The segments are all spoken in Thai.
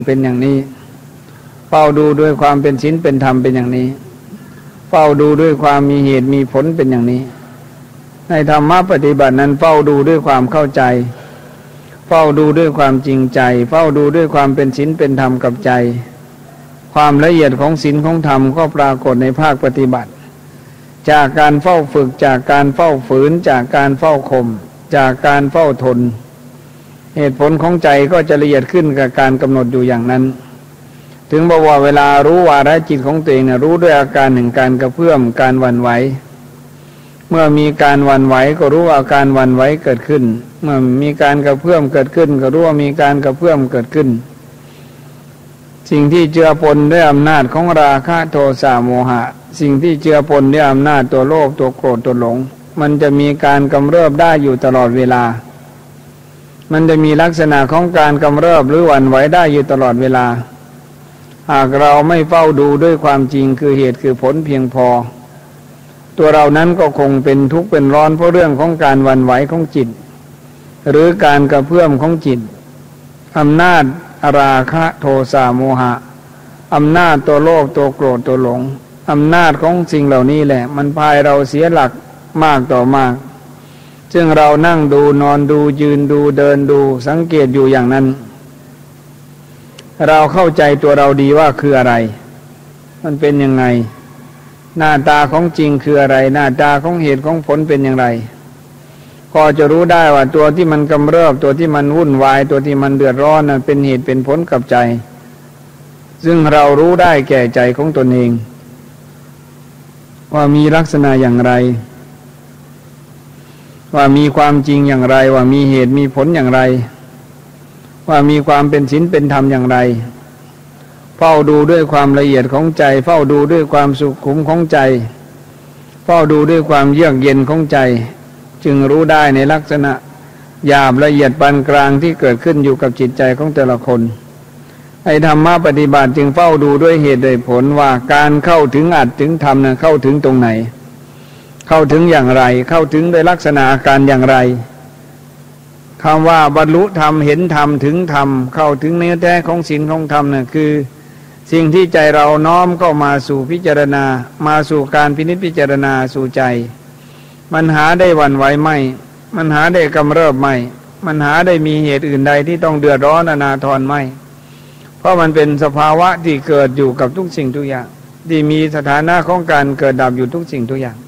เป็นอย่างนี้เฝ้าดูด้วยความเป็นศีลเป็นธรรมเป็นอย่างนี้เฝ้าดูด้วยความมีเหตุมีผลเป็นอย่างนี้ในธรรมะปฏิบัตินั้นเฝ้าดูด้วยความเข้าใจเฝ้าดูด้วยความจริงใจเฝ้าดูด้วยความเป็นศีลเป็นธรรมกับใจความละเอียดของศีลของธรรมก็ปรากฏในภาคปฏิบัติจากการเฝ้าฝึกจากการเฝ้าฝืนจากการเฝ้าข่มจากการเฝ้าทนเหตุผลของใจก็จะละเอียดขึ้นกับการกำหนดอยู่อย่างนั้นถึงบอกว่าเวลารู้วาระจิตของตัวเองรู้ด้วยอาการหนึ่งการกระเพื่อมการหวั่นไหวเมื่อมีการหวั่นไหวก็รู้ว่าอาการหวั่นไหวเกิดขึ้นเมื่อมีการกระเพื่อมเกิดขึ้นก็รู้ว่ามีการกระเพื่อมเกิดขึ้นสิ่งที่เจือปนด้วยอำนาจของราคะโทสะโมหะสิ่งที่เจือปนด้วยอำนาจตัวโลภตัวโกรธตัวหลงมันจะมีการกำเริบได้อยู่ตลอดเวลามันจะมีลักษณะของการกำเริบหรือหวั่นไหวได้อยู่ตลอดเวลาหากเราไม่เฝ้าดูด้วยความจริงคือเหตุคือผลเพียงพอตัวเรานั้นก็คงเป็นทุกข์เป็นร้อนเพราะเรื่องของการหวั่นไหวของจิตหรือการกระเพื่อมของจิตอำนาจราคะโทสะโมหะอำนาจตัวโลภตัวโกรธตัวหลงอำนาจของสิ่งเหล่านี้แหละมันพาเราเสียหลักมากต่อมากซึ่งเรานั่งดูนอนดูยืนดูเดินดูสังเกตอยู่อย่างนั้นเราเข้าใจตัวเราดีว่าคืออะไรมันเป็นยังไงหน้าตาของจริงคืออะไรหน้าตาของเหตุของผลเป็นอย่างไรก็จะรู้ได้ว่าตัวที่มันกำเริบตัวที่มันวุ่นวายตัวที่มันเดือดร้อนนั้นเป็นเหตุเป็นผลกับใจซึ่งเรารู้ได้แก่ใจของตนเองว่ามีลักษณะอย่างไรว่ามีความจริงอย่างไรว่ามีเหตุมีผลอย่างไรว่ามีความเป็นศีลเป็นธรรมอย่างไรเฝ้าดูด้วยความละเอียดของใจเฝ้าดูด้วยความสุขุมของใจเฝ้าดูด้วยความเยือกเย็นของใจจึงรู้ได้ในลักษณะหยาบละเอียดปานกลางที่เกิดขึ้นอยู่กับจิตใจของแต่ละคนไอ้ธรรมะปฏิบัติจึงเฝ้าดูด้วยเหตุด้วยผลว่าการเข้าถึงอัตถึงธรรมนั้นเข้าถึงตรงไหนเข้าถึงอย่างไรเข้าถึงด้วยลักษณะอาการอย่างไรคำว่าบรรลุธรรมเห็นธรรมถึงธรรมเข้าถึงเนื้อแท้ของศีลของธรรมน่ะคือสิ่งที่ใจเราน้อมเข้ามาสู่พิจารณามาสู่การพินิจพิจารณาสู่ใจมันหาได้หวั่นไหวไม่มันหาได้กำเริบไม่มันหาได้มีเหตุอื่นใดที่ต้องเดือดร้อนอนาถรไม่เพราะมันเป็นสภาวะที่เกิดอยู่กับทุกสิ่งทุกอย่างที่มีสถานะของการเกิดดับอยู่ทุกสิ่งทุกอย่าง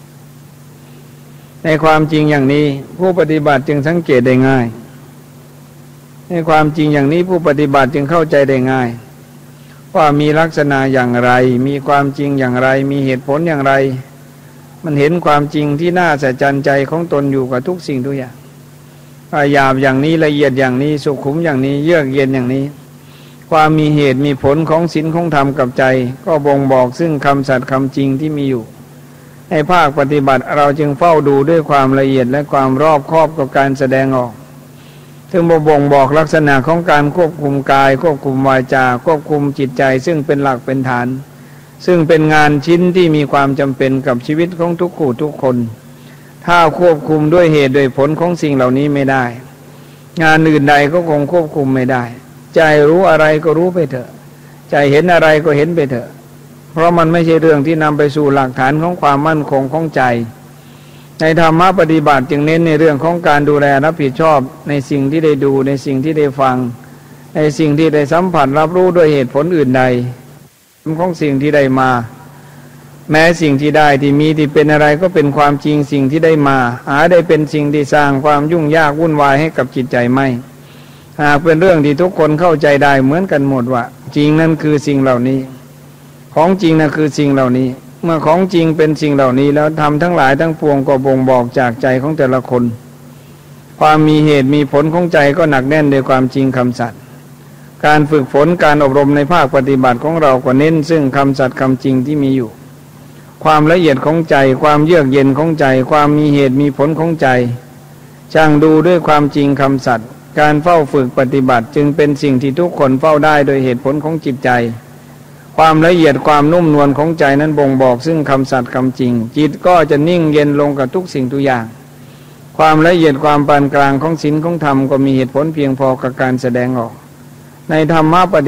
ในความจริงอย่างนี้ผู้ปฏิบัติจึงสังเกตได้ง่ายในความจริงอย่างนี้ผู้ปฏิบัติจึงเข้าใจได้ง่ายว่ามีลักษณะอย่างไรมีความจริงอย่างไรมีเหตุผลอย่างไรมันเห็นความจริงที่น่าสะใจใจของตนอยู่กับทุกสิ่งทุกอย่างหยาบอย่างนี้ละเอียดอย่างนี้สุขุมอย่างนี้เยือกเย็นอย่างนี้ความมีเหตุมีผลของศีลของธรรมกับใจก็บ่งบอกซึ่งคำสัตย์คำจริงที่มีอยู่ในภาคปฏิบัติเราจึงเฝ้าดูด้วยความละเอียดและความรอบคอบกับการแสดงออกถึงบ่งบอกลักษณะของการควบคุมกายควบคุมวาจาควบคุมจิตใจซึ่งเป็นหลักเป็นฐานซึ่งเป็นงานชิ้นที่มีความจำเป็นกับชีวิตของทุกคู่ทุกคนถ้าควบคุมด้วยเหตุด้วยผลของสิ่งเหล่านี้ไม่ได้งานอื่นใดก็คงควบคุมไม่ได้ใจรู้อะไรก็รู้ไปเถอะใจเห็นอะไรก็เห็นไปเถอะเพราะมันไม่ใช่เรื่องที่นำไปสู่หลักฐานของความมั่นคงของใจในธรรมะปฏิบัติจึงเน้นในเรื่องของการดูแลรับผิดชอบในสิ่งที่ได้ดูในสิ่งที่ได้ฟังในสิ่งที่ได้สัมผัสรับรู้ด้วยเหตุผลอื่นใดของสิ่งที่ได้มาแม้สิ่งที่ได้ที่มีที่เป็นอะไรก็เป็นความจริงสิ่งที่ได้มาหาได้เป็นสิ่งที่สร้างความยุ่งยากวุ่นวายให้กับจิตใจไม่หากเป็นเรื่องที่ทุกคนเข้าใจได้เหมือนกันหมดว่าจริงนั่นคือสิ่งเหล่านี้ของจริงนั่นคือสิ่งเหล่านี้เมื่อของจริงเป็นสิ่งเหล่านี้แล้วทำทั้งหลายทั้งปวงก็บ่งบอกจากใจของแต่ละคนความมีเหตุมีผลของใจก็หนักแน่นด้วยความจริงคำสัตย์การฝึกฝนการอบรมในภาคปฏิบัติของเราก็เน้นซึ่งคำสัตย์คำจริงที่มีอยู่ความละเอียดของใจความเยือกเย็นของใจความมีเหตุมีผลของใจช่างดูด้วยความจริงคำสัตย์การเฝ้าฝึกปฏิบัติจึงเป็นสิ่งที่ทุกคนเฝ้าได้โดยเหตุผลของจิตใจความละเอียดความนุ่มนวลของใจนั้นบ่งบอกซึ่งคำสัตย์คำจริงจิตก็จะนิ่งเย็นลงกับทุกสิ่งทุกอย่างความละเอียดความปานกลางของศีลของธรรมก็มีเหตุผลเพียงพอกับการแสดงออกในธรรมะป